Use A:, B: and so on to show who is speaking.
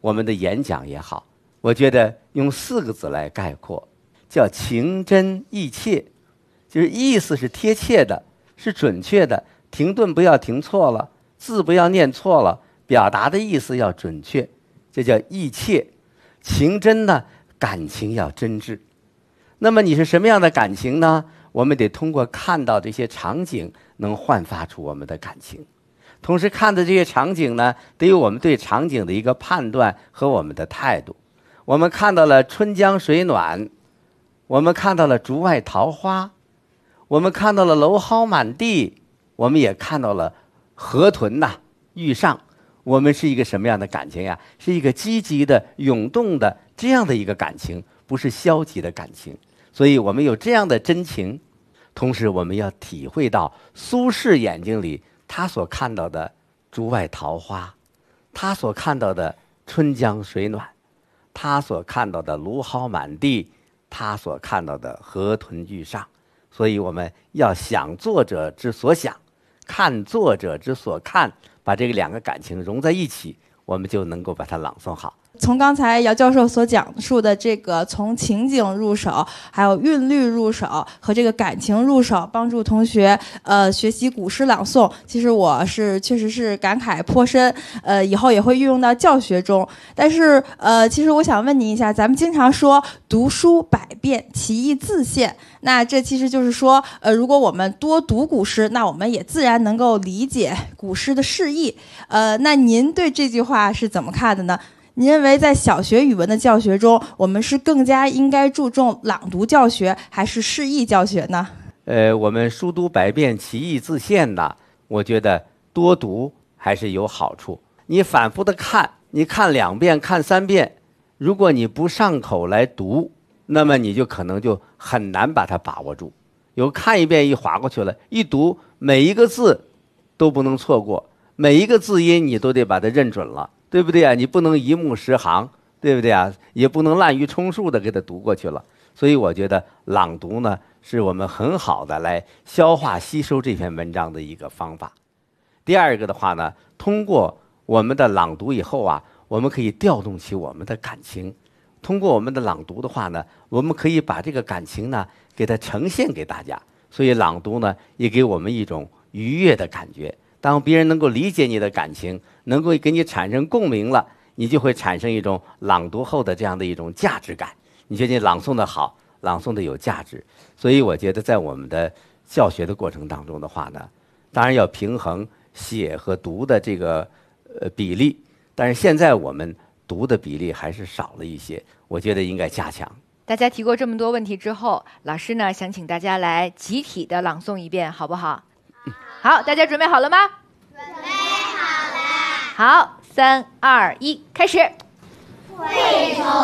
A: 我们的演讲也好，我觉得用4个字来概括，叫情真意切，就是意思是贴切的，是准确的，停顿不要停错了，字不要念错了，表达的意思要准确，这叫意切。情真呢，感情要真挚。那么你是什么样的感情呢？我们得通过看到这些场景，能焕发出我们的感情。同时看的这些场景呢，得有我们对场景的一个判断和我们的态度。我们看到了春江水暖，我们看到了竹外桃花，我们看到了蒌蒿满地，我们也看到了河豚欲上。我们是一个什么样的感情呀？是一个积极的、涌动的这样的一个感情，不是消极的感情。所以我们有这样的真情，同时我们要体会到苏轼眼睛里他所看到的竹外桃花，他所看到的春江水暖，他所看到的蒌蒿满地，他所看到的河豚欲上。所以我们要想作者之所想，看作者之所看，把这个2个感情融在一起，我们就能够把它朗诵好。
B: 从刚才姚教授所讲述的这个从情景入手，还有韵律入手和这个感情入手，帮助同学学习古诗朗诵，其实我确实是感慨颇深，以后也会运用到教学中。但是其实我想问您一下，咱们经常说读书百遍，其义自现，那这其实就是说如果我们多读古诗，那我们也自然能够理解古诗的释义。那您对这句话是怎么看的呢？您认为在小学语文的教学中，我们是更加应该注重朗读教学，还是释义教学呢？
A: 我们书读百遍，其义自现呢，我觉得多读还是有好处。你反复的看，你看2遍、看3遍，如果你不上口来读，那么你就可能就很难把它把握住。有看1遍一划过去了，一读每一个字都不能错过，每一个字音你都得把它认准了。对不对啊？你不能一目十行，对不对啊？也不能滥竽充数的给它读过去了。所以我觉得朗读呢，是我们很好的来消化吸收这篇文章的一个方法。第2个的话呢，通过我们的朗读以后啊，我们可以调动起我们的感情。通过我们的朗读的话呢，我们可以把这个感情呢给它呈现给大家。所以朗读呢，也给我们一种愉悦的感觉。当别人能够理解你的感情，能够给你产生共鸣了，你就会产生一种朗读后的这样的一种价值感。你觉得你朗诵的好，朗诵的有价值。所以我觉得在我们的教学的过程当中的话呢，当然要平衡写和读的这个比例，但是现在我们读的比例还是少了一些，我觉得应该加强。
C: 大家提过这么多问题之后，老师呢想请大家来集体的朗诵一遍，好不好？好，大家准备好了吗？
D: 准备好了。
C: 好，3、2、1，开始。
D: 惠崇